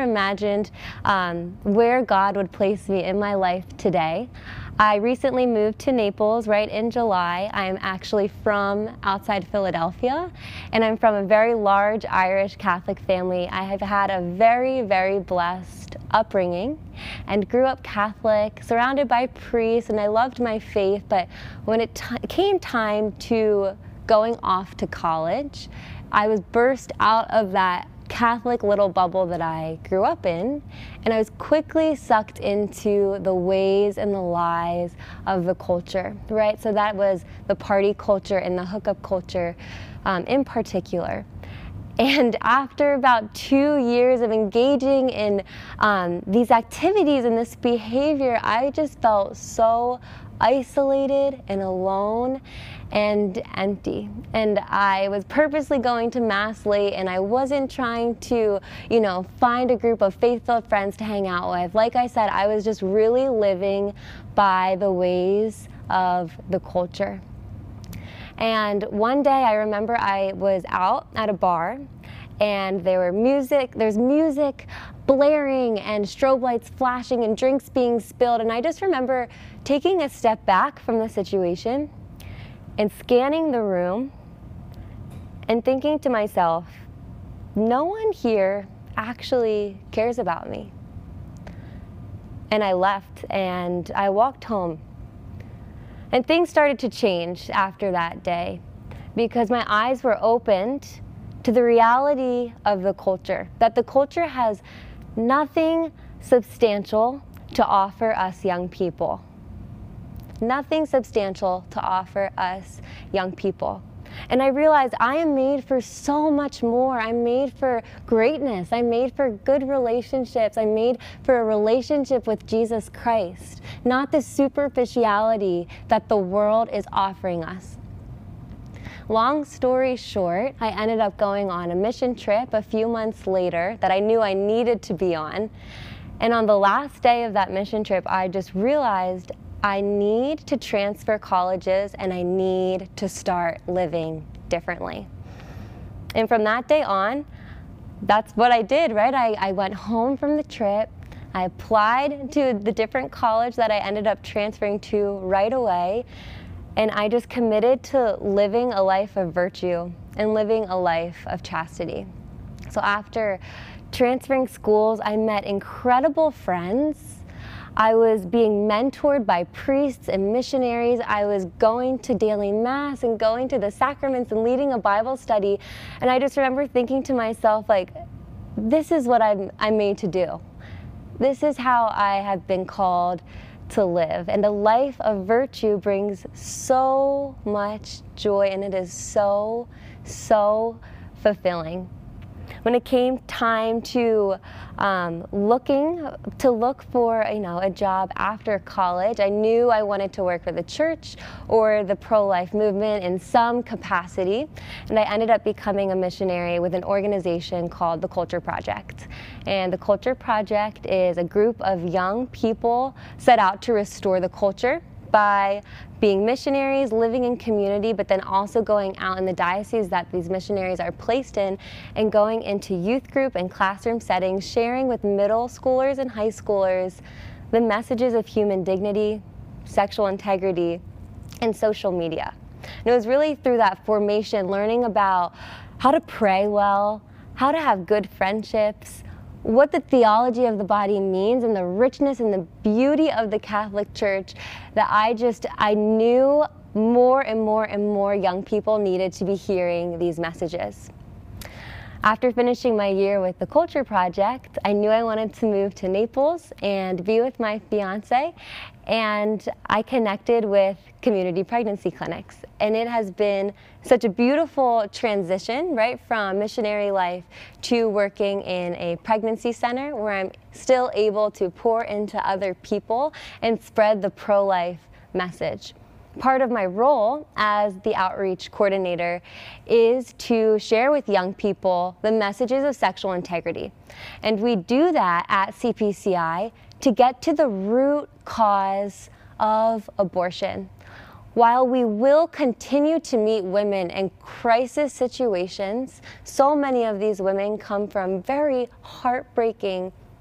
imagined where God would place me in my life today. I recently moved to Naples right in July. I'm actually from outside Philadelphia, and I'm from a very large Irish Catholic family. I have had a very, very blessed upbringing and grew up Catholic, surrounded by priests, and I loved my faith. But when it came time to going off to college, I was burst out of that Catholic little bubble that I grew up in, and I was quickly sucked into the ways and the lies of the culture, right? So that was the party culture and the hookup culture in particular. And after about 2 years of engaging in these activities and this behavior, I just felt so isolated and alone and empty. And I was purposely going to Mass late, and I wasn't trying to, find a group of faith-filled friends to hang out with. Like I said, I was just really living by the ways of the culture. And one day I remember I was out at a bar, and there's music blaring and strobe lights flashing and drinks being spilled. And I just remember taking a step back from the situation and scanning the room and thinking to myself, no one here actually cares about me. And I left and I walked home. And things started to change after that day because my eyes were opened to the reality of the culture, that the culture has nothing substantial to offer us young people. Nothing substantial to offer us young people. And I realized I am made for so much more. I'm made for greatness. I'm made for good relationships. I'm made for a relationship with Jesus Christ, not the superficiality that the world is offering us. Long story short, I ended up going on a mission trip a few months later that I knew I needed to be on. And on the last day of that mission trip, I just realized I need to transfer colleges and I need to start living differently. And from that day on, that's what I did, right? I went home from the trip. I applied to the different college that I ended up transferring to right away. And I just committed to living a life of virtue and living a life of chastity. So after transferring schools, I met incredible friends. I was being mentored by priests and missionaries. I was going to daily Mass and going to the sacraments and leading a Bible study. And I just remember thinking to myself, this is what I'm made to do. This is how I have been called to live. And a life of virtue brings so much joy, and it is so, so fulfilling. When it came time to look for a job after college, I knew I wanted to work for the church or the pro-life movement in some capacity, and I ended up becoming a missionary with an organization called the Culture Project. And the Culture Project is a group of young people set out to restore the culture by being missionaries, living in community, but then also going out in the diocese that these missionaries are placed in and going into youth group and classroom settings, sharing with middle schoolers and high schoolers the messages of human dignity, sexual integrity, and social media. And it was really through that formation, learning about how to pray well, how to have good friendships, what the theology of the body means, and the richness and the beauty of the Catholic Church, that I knew more and more and more young people needed to be hearing these messages. After finishing my year with the Culture Project, I knew I wanted to move to Naples and be with my fiance, and I connected with community pregnancy clinics. And it has been such a beautiful transition, right, from missionary life to working in a pregnancy center where I'm still able to pour into other people and spread the pro-life message. Part of my role as the outreach coordinator is to share with young people the messages of sexual integrity. And we do that at CPCI to get to the root cause of abortion. While we will continue to meet women in crisis situations, so many of these women come from very heartbreaking